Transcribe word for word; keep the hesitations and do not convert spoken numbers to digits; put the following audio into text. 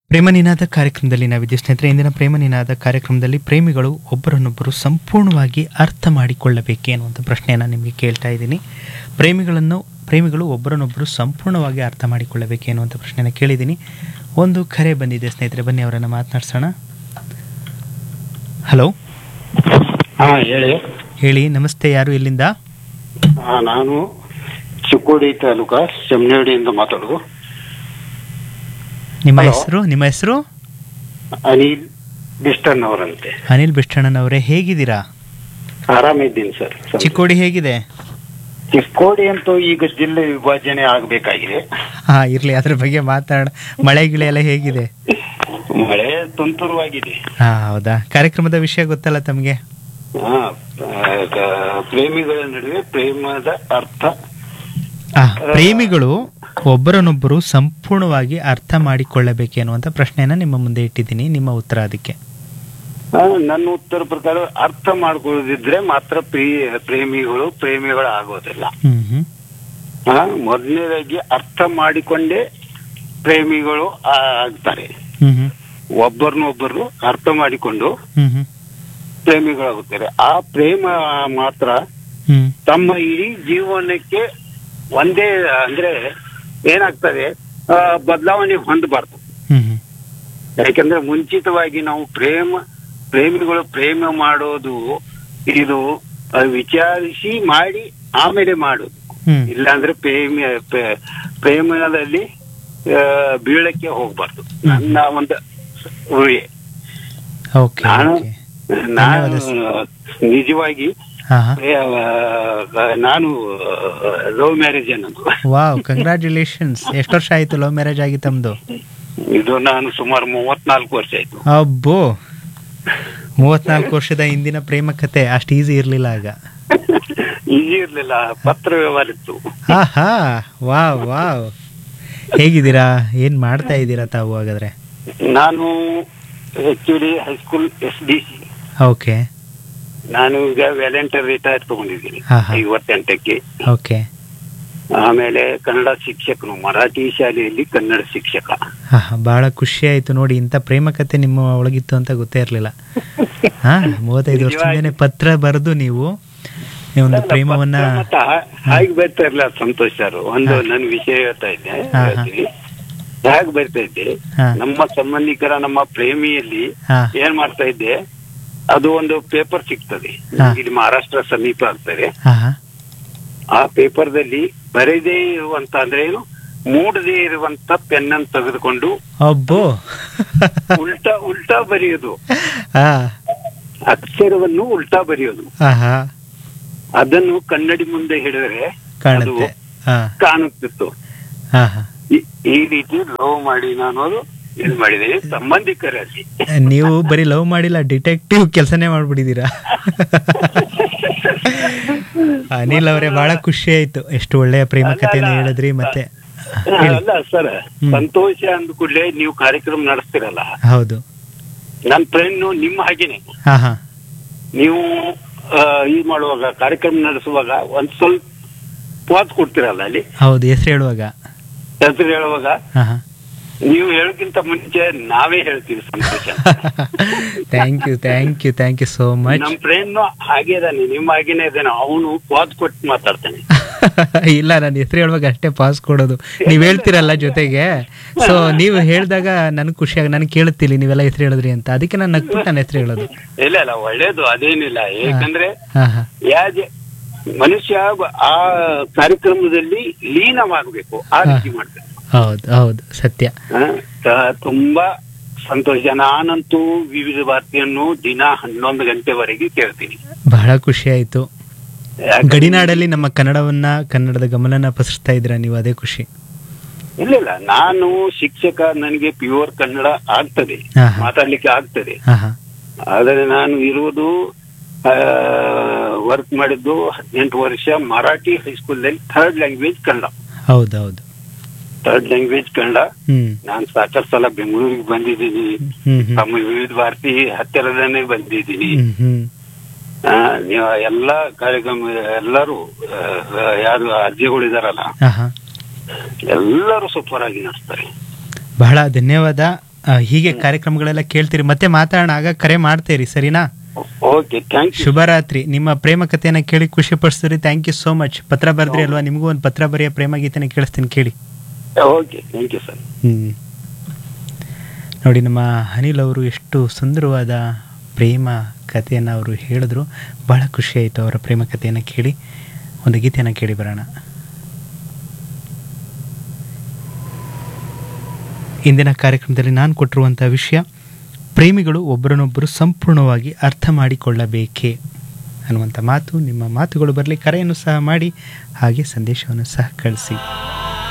ಪ್ರೇಮ ನಿನಾದ ಕಾರ್ಯಕ್ರಮದಲ್ಲಿ ನಾವಿದ್ದೀವಿ ಸ್ನೇಹಿತರೆ. ಇಂದಿನ ಪ್ರೇಮ ನಿನಾದ ಕಾರ್ಯಕ್ರಮದಲ್ಲಿ ಪ್ರೇಮಿಗಳು ಒಬ್ಬರನ್ನೊಬ್ಬರು ಸಂಪೂರ್ಣವಾಗಿ ಅರ್ಥ ಮಾಡಿಕೊಳ್ಳಬೇಕೆ ಅನ್ನುವಂಥ ಪ್ರಶ್ನೆಯನ್ನು ನಿಮಗೆ ಕೇಳ್ತಾ ಇದ್ದೀನಿ. ಪ್ರೇಮಿಗಳನ್ನು ಪ್ರೇಮಿಗಳು ಒಬ್ಬರನ್ನೊಬ್ಬರು ಸಂಪೂರ್ಣವಾಗಿ ಅರ್ಥ ಮಾಡಿಕೊಳ್ಳಬೇಕೆ ಅನ್ನುವಂಥ ಪ್ರಶ್ನೆಯನ್ನು ಕೇಳಿದ್ದೀನಿ. ಒಂದು ಕರೆ ಬಂದಿದೆ ಸ್ನೇಹಿತರೆ, ಬನ್ನಿ ಅವರನ್ನು ಮಾತನಾಡ್ಸೋಣ. ಹಲೋ, ಹಾ ಹೇಳಿ. ಹೇಳಿ. ನಮಸ್ತೆ, ಯಾರು, ಎಲ್ಲಿಂದ? ಹಾ, ನಾನು ಚಿಕ್ಕೋಡಿ ತಾಲೂಕಾ ಶೆಮ್ನಹಳ್ಳಿಯಿಂದ ಮಾತಾಡೋದು. ನಿಮ್ಮ Hello. ಹೆಸರು ನಿಮ್ಮ ಹೆಸರು ಅನಿಲ್ ಬಿಸ್ಟನ್ ಅವರಂತೆ. ಅನಿಲ್ ಬಿಷ್ಟಣ್ಣನವರೇ, ಹೇಗಿದ್ದೀರಾ? ಆರಾಮಿದ್ದೀನಿ ಸರ್. ಚಿಕ್ಕೋಡಿ ಹೇಗಿದೆ? ಚಿಕ್ಕೋಡಿ ಅಂತೂ ಈಗ ಜಿಲ್ಲೆ ವಿಭಜನೆ ಆಗಬೇಕಾಗಿದೆ. ಹಾ, ಇರ್ಲಿ, ಅದ್ರ ಬಗ್ಗೆ ಮಾತಾಡ. ಮಳೆ ಗಿಳೆ ಎಲ್ಲ ಹೇಗಿದೆ? ಮಳೆ ತುಂತುರವಾಗಿದೆ. ಹಾ, ಹೌದಾ? ಕಾರ್ಯಕ್ರಮದ ವಿಷಯ ಗೊತ್ತಲ್ಲ ತಮಗೆ? ಹಾ, ಕ- ಪ್ರೇಮಿಗಳ ನಡುವೆ ಪ್ರೇಮದ ಅರ್ಥ. ಆ, ಪ್ರೇಮಿಗಳು ಒಬ್ಬರನ್ನೊಬ್ಬರು ಸಂಪೂರ್ಣವಾಗಿ ಅರ್ಥ ಮಾಡಿಕೊಳ್ಳಬೇಕು ಅನ್ನುವಂಥ ಪ್ರಶ್ನೆಯನ್ನ ನಿಮ್ಮ ಮುಂದೆ ಇಟ್ಟಿದ್ದೀನಿ. ನಿಮ್ಮ ಉತ್ತರ ಅದಕ್ಕೆ? ಆ, ನನ್ನ ಉತ್ತರ ಪ್ರಕಾರ ಅರ್ಥ ಮಾಡ್ಕೊಳ್ಳೋದಿದ್ರೆ ಮಾತ್ರ ಪ್ರೀ- ಪ್ರೇಮಿಗಳು ಪ್ರೇಮಿಗಳು ಆಗೋದಿಲ್ಲ. ಹ್ಮ್ ಹ್ಮ್ ಆ, ಮೊದಲನೇದಾಗಿ ಅರ್ಥ ಮಾಡಿಕೊಂಡೇ ಪ್ರೇಮಿಗಳು ಆ- ಆಗ್ತಾರೆ. ಹ್ಮ್ ಹ್ಮ್ ಒಬ್ಬರನ್ನೊಬ್ಬರು ಅರ್ಥ ಮಾಡಿಕೊಂಡು ಹ್ಮ್ ಹ್ಮ್ ಪ್ರೇಮಿಗಳಾಗುತ್ತಾರೆ. ಆ ಪ್ರೇಮ ಮಾತ್ರ ಹ್ಮ್ ತಮ್ಮ ಇಡೀ ಜೀವನಕ್ಕೆ ಒಂದೇ ಅಂದ್ರೆ ಏನಾಗ್ತದೆ, ಆ, ಬದಲಾವಣೆ ಹೊಂದಬಾರ್ದು. ಹ್ಮ್ ಹ್ಮ್ ಯಾಕಂದ್ರೆ ಮುಂಚಿತವಾಗಿ ನಾವು ಪ್ರೇಮ ಪ್ರೇಮಿಗಳು ಪ್ರೇಮ ಮಾಡೋದು ಇದು ಆ, ವಿಚಾರಿಸಿ ಮಾಡಿ ಆಮೇಲೆ ಮಾಡೋದು. ಹ್ಮ್ ಇಲ್ಲಾಂದ್ರೆ ಪ್ರೇಮಿ ಪ್ರ- ಪ್ರೇಮದಲ್ಲಿ ಆ, ಬೀಳಕ್ಕೆ ಹೋಗ್ಬಾರ್ದು. ನನ್ನ ಒಂದು ಊಹೆ. ಓಕೆ ನಾನು ಓಕೆ. ನಾನು ಧನ್ಯವಾದ. ನಿಜವಾಗಿ ಹಾ ಹಾ ಆ, ನಾನು ಲವ್ ಮ್ಯಾರೇಜ್ ಅನ್ನೋದು. Wow, congratulations. ಎಷ್ಟು ವರ್ಷ ಆಯ್ತು ಲವ್ ಮ್ಯಾರೇಜ್ ಆಗಿ ತಮ್ದು? ಇದು ನಾನು ಸುಮಾರು ಮೂವತ್ನಾಲ್ಕು ವರ್ಷ ಆಯ್ತು. ಅಬ್ಬೋ, ಮೂವತ್ನಾಲ್ಕು ವರ್ಷದ ಹಿಂದಿನ ಪ್ರೇಮ ಕತೆ ಅಷ್ಟು ಈಸಿ ಇರ್ಲಿಲ್ಲ ಆಗ. ಈಜಿ ಇರ್ಲಿಲ್ಲ, ಪತ್ರ ವ್ಯವಹಾರ ಇತ್ತು. ಹಾ ಹಾ, ವಾವ್ ವಾವ್. ಹೇಗಿದ್ದೀರಾ? ಏನ್ ಮಾಡ್ತಾ ಇದ್ದೀರಾ ತಾವು ಹಾಗಾದ್ರೆ? ನಾನು actually high school S D C. Okay ನಾನು ಈಗ ವ್ಯಾಲೆಂಟರ್ ರಿಟೈರ್ ತಗೊಂಡಿದ್ದೀನಿ ಹಾ, ಹಾ. ಐವತ್ತೆಂಟಕ್ಕೆ. ಓಕೆ. ಆಮೇಲೆ ಕನ್ನಡ ಶಿಕ್ಷಕನು, ಮರಾಠಿ ಶಾಲೆಯಲ್ಲಿ ಕನ್ನಡ ಶಿಕ್ಷಕ. ಹಾ ಹಾ, ಬಹಳ ಖುಷಿ ಆಯ್ತು ನೋಡಿ. ಇಂಥ ಪ್ರೇಮ ಕತೆ ನಿಮ್ಮ ಒಳಗಿತ್ತು ಅಂತ ಗೊತ್ತೇ ಇರ್ಲಿಲ್ಲ. ಹಾ, ಮೂವತ್ತೈದು ವರ್ಷದಿಂದನೇ ಪತ್ರ ಬರೆದು ನೀವು ಈ ಒಂದು ಪ್ರೇಮವನ್ನ. ಮತ್ತೆ ಹಾಗೆ ಬರ್ತಾ ಇರ್ಲಿಲ್ಲ ಸಂತೋಷ್ ಸರ್. ಒಂದು ನನ್ನ ವಿಷಯ ಹೇಳ್ತಾ ಇದ್ದೆ, ಹಾ, ಹಾ. ಹೇಳ್ತೀನಿ. ಹೇಗೆ ಬರ್ತಾ ಇದ್ದೆ, ಹಾ. ನಮ್ಮ ಸಂಬಂಧಿಕರ ನಮ್ಮ ಪ್ರೇಮಿಯಲ್ಲಿ ಹಾ ಏನ್ ಮಾಡ್ತಾ ಇದ್ದೆ, ಅದು ಒಂದು ಪೇಪರ್ ಸಿಗ್ತದೆ ಹಾ. ಇಲ್ಲಿ ಮಹಾರಾಷ್ಟ್ರ ಸಮೀಪ ಆಗ್ತದೆ. ಹಾ ಹಾ ಆ ಪೇಪರ್ದಲ್ಲಿ ಬರೆದೇ ಇರುವಂತ ಅಂದ್ರೆ ಏನು, ಮೂಡದೇ ಇರುವಂತ ಪೆನ್ ಅನ್ನು ತೆಗೆದುಕೊಂಡು ಅಬ್ಬೋ. ಉಲ್ಟಾ ಉಲ್ಟಾ ಬರೆಯೋದು, ಹಾ ಅಕ್ಷರವನ್ನು ಉಲ್ಟಾ ಬರೆಯೋದು. ಹಾ ಹಾ, ಅದನ್ನು ಕನ್ನಡಿ ಮುಂದೆ ಹಿಡಿದ್ರೆ ಅದು ಕಾಣುತ್ತೆ. ಹಾ ಕಾಣುತ್ತಿತ್ತು. ಹಾ ಹಾ. ಈ- ಈ ರೀತಿ ಲವ್ ಮಾಡಿ ನಾನು ಅದು ಇದು ಮಾಡಿದ್ದೀನಿ ಸಂಬಂಧಿಕರಲ್ಲಿ. ನೀವು ಬರೀ ಲವ್ ಮಾಡಿಲ್ಲ, ಡಿಟೆಕ್ಟಿವ್ ಕೆಲಸನೇ ಮಾಡ್ಬಿಟ್ಟಿದ್ದೀರಾ. ಅನಿಲ್ ಅವರೇ, ಬಹಳ ಖುಷಿ ಆಯ್ತು. ಎಷ್ಟು ಒಳ್ಳೆಯ ಪ್ರೇಮ ಕಥೆಯನ್ನು ಹೇಳಿದ್ರಿ. ಮತ್ತೆ ಹೇಳಿ. ಅಲ್ಲ ಸರ್, ಹ್ಮ್. ಸಂತೋಷ ಅಂದ ಕೂಡಲೇ ನೀವು ಕಾರ್ಯಕ್ರಮ ನಡೆಸ್ತಿರಲ್ಲ. ಹೌದು. ನನ್ನ ಫ್ರೆಂಡ್ ನಿಮ್ಮ ಹಾಗೇನೆ. ಹಾ ಹಾ ನೀವು ಆ, ಇದು ಮಾಡುವಾಗ ಕಾರ್ಯಕ್ರಮ ನಡೆಸುವಾಗ ಒಂದ್ ಸ್ವಲ್ಪ ಪಾತ್ ಕೊಡ್ತಿರಲ್ಲ ಅಲ್ಲಿ ಹೌದು, ಹೆಸರು ಹೇಳುವಾಗ. ಹೆಸರು ಹೇಳುವಾಗ ಹಾ ಹಾ. ನೀವು ಹೇಳೋಕ್ಕಿಂತ ಮುಂಚೆ ನಾವೇ ಹೇಳ್ತೀವಿ ಸಂತೋಷ. Thank you thank you thank you so much. ನಮ್ ಫ್ರೆಂಡ್ ಹಾಗೆ ಇದಾನೆ, ನಿಮ್ಮ ಹಾಗೇನೆ ಇದ್ದಾನೆ. ಅವನು ಪಾತ್ ಕೊಟ್ಟು ಮಾತಾಡ್ತಾನೆ. ಇಲ್ಲ, ನಾನು ಹೆಸರು ಹೇಳುವಾಗ ಅಷ್ಟೇ ಪಾಸ್ ಕೊಡೋದು. ನೀವ್ ಹೇಳ್ತಿರಲ್ಲ ಜೊತೆಗೆ, ಸೊ ನೀವು ಹೇಳಿದಾಗ ನನ್ಗೆ ಖುಷಿಯಾಗ ನನಗೆ ಕೇಳುತ್ತಿಲ್ಲ ನೀವೆಲ್ಲ ಹೆಸರು ಹೇಳಿದ್ರಿ ಅಂತ. ಅದಕ್ಕೆ ನಾನು ನಗ್ಬಿಟ್ಟು ನನ್ನ ಹೆಸರು ಹೇಳೋದು. ಇಲ್ಲ ಇಲ್ಲ, ಒಳ್ಳೇದು, ಅದೇನಿಲ್ಲ. ಯಾಕಂದ್ರೆ ಹಾ ಹಾ ಯಾಜ್ ಮನುಷ್ಯ ಆ ಕಾರ್ಯಕ್ರಮದಲ್ಲಿ ಲೀನವಾಗಬೇಕು, ಆ ರೀತಿ ಮಾಡ್ತಾರೆ. ಹೌದು ಹೌದು, ಸತ್ಯ. ಹ, ತ- ತುಂಬಾ ಸಂತೋಷ. ನಾನಂತೂ ವಿವಿಧ ಭಾರತಿಯನ್ನು ದಿನ ಹನ್ನೊಂದು ಗಂಟೆವರೆಗೆ ಕೇಳ್ತೀನಿ. ಬಹಳ ಖುಷಿ ಆಯ್ತು. ಯಾಕಂದ್ರೆ- ಗಡಿನಾಡಲ್ಲಿ ನಮ್ಮ ಕನ್ನಡವನ್ನ, ಕನ್ನಡದ ಗಮನನ ಪಸರಿಸ್ತಾ ಇದ್ದೀರಾ ನೀವು, ಅದೇ ಖುಷಿ. ಇಲ್ಲ ಇಲ್ಲ, ನಾನು ಶಿಕ್ಷಕ, ನನಗೆ ಪ್ಯೂರ್ ಕನ್ನಡ ಆಗ್ತದೆ, ಹಾ, ಹಾ. ಮಾತಾಡ್ಲಿಕ್ಕೆ ಆಗ್ತದೆ. ಹಾ ಹಾ ಆದರೆ ನಾನು ಇರುವುದು ವರ್ಕ್ ಮಾಡಿದ್ದು ಹದಿನೆಂಟು ವರ್ಷ ಮರಾಠಿ ಹೈಸ್ಕೂಲ್ನಲ್ಲಿ ಥರ್ಡ್ ಲ್ಯಾಂಗ್ವೇಜ್ ಕನ್ನಡ. ಹೌದೌದು. Third language Kannada. ಹ್ಮ್ ನಾನು ಸಾಕಷ್ಟು ಸಲ ಬೆಂಗಳೂರಿಗೆ ಬಂದಿದ್ದೀನಿ, ಹ್ಮ್ ಹ್ಮ್ ನಮ್ಮ ವಿವಿಧ ಭಾರತಿ ಹತ್ತಿರದನೇ ಬಂದಿದ್ದೀನಿ. ಹ್ಮ್ ಹ್ಮ್ ಆ, ನೀವು ಎಲ್ಲ ಕಾರ್ಯಕ್ರಮ ಎಲ್ಲರೂ ಆ, ಯಾರು ಅರ್ಜಿಗಳು ಇದಾರಲ್ಲ ಹಾ ಹಾ ಎಲ್ಲರೂ ಸೂಪರ್ ಆಗಿ ನಡೆಸ್ತಾರೆ. ಬಹಳ ಧನ್ಯವಾದ ಆ, ಹೀಗೆ ಕಾರ್ಯಕ್ರಮಗಳೆಲ್ಲ ಕೇಳ್ತೀರಿ, ಮತ್ತೆ ಮಾತಾಡೋಣ, ಆಗ ಕರೆ ಮಾಡ್ತೀರಿ, ಸರಿನಾ? Okay, thank you. ಶುಭರಾತ್ರಿ. ನಿಮ್ಮ ಪ್ರೇಮ ಕಥೆಯನ್ನ ಕೇಳಿ ಖುಷಿ ಪಡಿಸ್ತೀರಿ. Thank you so much. ಪತ್ರ ಬರ್ದ್ರಿ ಅಲ್ವಾ, ನಿಮಗೂ ಒಂದು ಪತ್ರ ಬರೆಯ ಪ್ರೇಮ ಗೀತೆನ ಕೇಳಿಸ್ತೀನಿ, ಕೇಳಿ. Okay, thank you sir. ಹ್ಮ್ ನೋಡಿ, ನಮ್ಮ ಅನಿಲ್ ಅವರು ಎಷ್ಟು ಸುಂದರವಾದ ಪ್ರೇಮ ಕಥೆಯನ್ನು ಅವರು ಹೇಳಿದ್ರು. ಬಹಳ ಖುಷಿ ಆಯಿತು ಅವರ ಪ್ರೇಮ ಕಥೆಯನ್ನು ಕೇಳಿ. ಒಂದು ಗೀತೆಯನ್ನು ಕೇಳಿ ಬರೋಣ. ಇಂದಿನ ಕಾರ್ಯಕ್ರಮದಲ್ಲಿ ನಾನು ಕೊಟ್ಟಿರುವಂಥ ವಿಷಯ, ಪ್ರೇಮಿಗಳು ಒಬ್ಬರನ್ನೊಬ್ಬರು ಸಂಪೂರ್ಣವಾಗಿ ಅರ್ಥ ಮಾಡಿಕೊಳ್ಳಬೇಕೇ ಅನ್ನುವಂಥ ಮಾತು. ನಿಮ್ಮ ಮಾತುಗಳು ಬರಲಿ, ಕರೆಯನ್ನು ಸಹ ಮಾಡಿ, ಹಾಗೆ ಸಂದೇಶವನ್ನು ಸಹ ಕಳಿಸಿ.